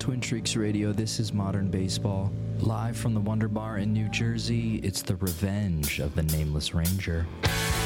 Twin Shrieks Radio, this is Modern Baseball. Live from the Wonder Bar in New Jersey, it's the revenge of the Nameless Ranger.